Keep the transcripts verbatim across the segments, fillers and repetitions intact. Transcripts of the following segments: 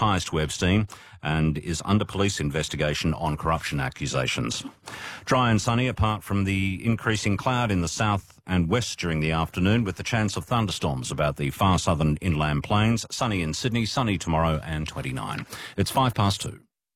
ties to Epstein and is under police investigation on corruption accusations. Dry and sunny apart from the increasing cloud in the south and west during the afternoon, with the chance of thunderstorms about the far southern inland plains. Sunny in Sydney, sunny tomorrow and twenty-nine. It's five past two.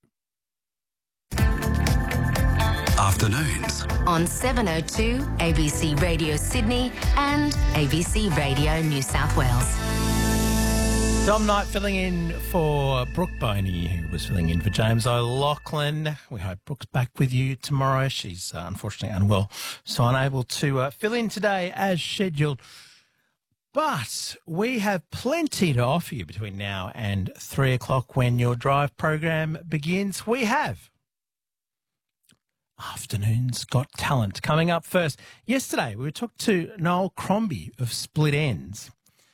Afternoons on seven oh two A B C Radio Sydney and A B C Radio New South Wales. Dom Knight filling in for Brooke Boney, who was filling in for James O'Loughlin. We hope Brooke's back with you tomorrow. She's uh, unfortunately unwell, so unable to uh, fill in today as scheduled. But we have plenty to offer you between now and three o'clock when your drive program begins. We have Afternoons Got Talent coming up first. Yesterday, we talked to Noel Crombie of Split Ends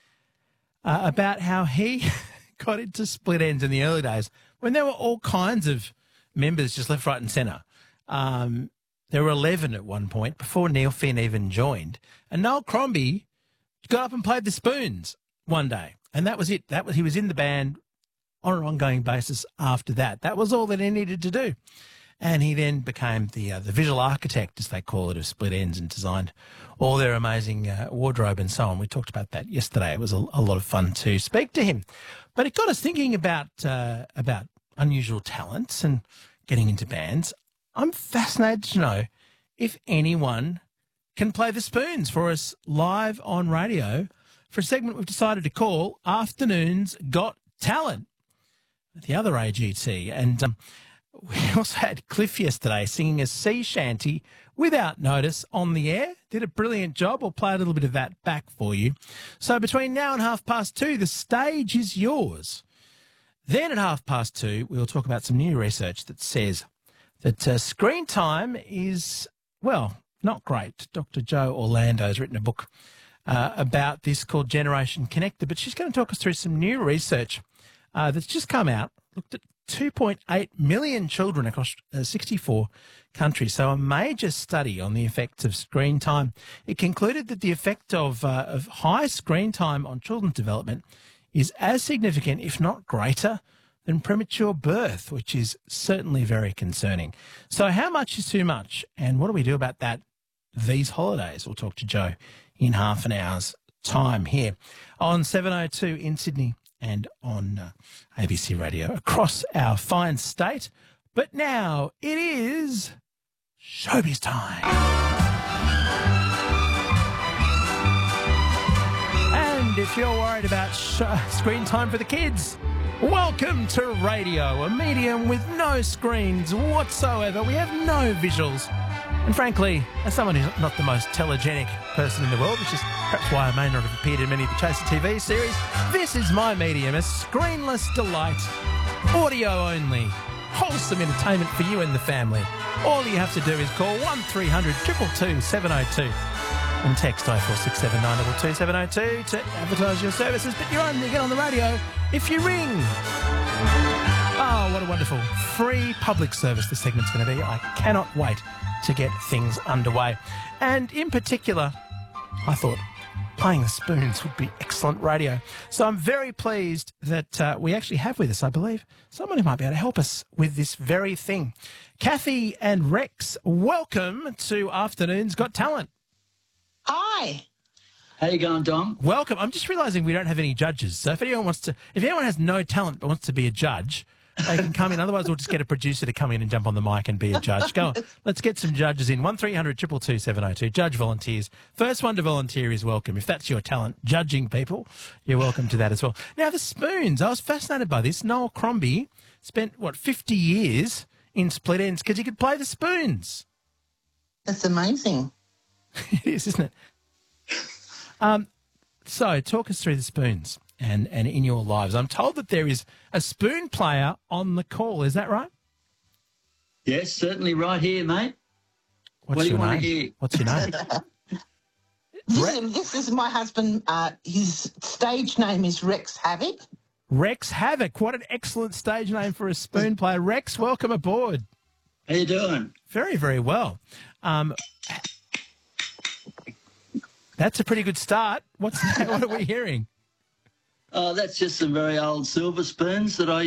uh, about how he got into Split Ends in the early days when there were all kinds of members just left, right and centre. Um, there were eleven at one point before Neil Finn even joined. And Noel Crombie got up and played the spoons one day, and that was it. That was he was in the band on an ongoing basis after that. That was all that he needed to do. And he then became the uh, the visual architect, as they call it, of Split Ends, and designed all their amazing uh, wardrobe and so on. We talked about that yesterday. It was a, a lot of fun to speak to him. But it got us thinking about uh, about unusual talents and getting into bands. I'm fascinated to know if anyone can play the spoons for us live on radio for a segment we've decided to call Afternoons Got Talent, the other A G T. And um, we also had Cliff yesterday singing a sea shanty without notice on the air. Did a brilliant job. We'll play a little bit of that back for you. So between now and half past two, the stage is yours. Then at half past two, we'll talk about some new research that says that uh, screen time is, well, not great. Doctor Jo Orlando has written a book uh, about this called Generation Connected, but she's going to talk us through some new research uh, that's just come out, looked at two point eight million children across uh, sixty-four countries. So a major study on the effects of screen time. It concluded that the effect of, uh, of high screen time on children's development is as significant, if not greater, than premature birth, which is certainly very concerning. So how much is too much, and what do we do about that these holidays? We'll talk to Jo in half an hour's time here on seven oh two in Sydney and on uh, A B C Radio across our fine state. But now it is showbiz time. And if you're worried about sh- screen time for the kids, welcome to radio, a medium with no screens whatsoever. We have no visuals. And frankly, as someone who's not the most telegenic person in the world, which is perhaps why I may not have appeared in many of the Chaser T V series, this is my medium, a screenless delight, audio only, wholesome entertainment for you and the family. All you have to do is call one three hundred two two two seven oh two and text oh four six seven nine two two seven oh two to advertise your services, but you're only get on the radio if you ring. Oh, what a wonderful free public service this segment's going to be. I cannot wait to get things underway. And in particular, I thought playing the spoons would be excellent radio. So I'm very pleased that uh, we actually have with us, I believe, someone who might be able to help us with this very thing. Kathy and Rex, welcome to Afternoons Got Talent. Hi. How you going, Dom? Welcome. I'm just realising we don't have any judges. So if anyone wants to, if anyone has no talent but wants to be a judge, they can come in. Otherwise, we'll just get a producer to come in and jump on the mic and be a judge. Go on. Let's get some judges in. one three hundred two two two seven oh two. Judge volunteers. First one to volunteer is welcome. If that's your talent, judging people, you're welcome to that as well. Now, the spoons. I was fascinated by this. Noel Crombie spent, what, fifty years in Split Ends because he could play the spoons. That's amazing. It is, isn't it? Um, so, talk us through the spoons. And, and in your lives. I'm told that there is a spoon player on the call. Is that right? Yes, certainly right here, mate. What's what do your you name? want to hear? What's your name? this, is, this is my husband. Uh, his stage name is Rex Havoc. Rex Havoc. What an excellent stage name for a spoon player. Rex, welcome aboard. How you doing? Very, very well. Um, that's a pretty good start. What's that? What are we hearing? Oh, that's just some very old silver spoons that I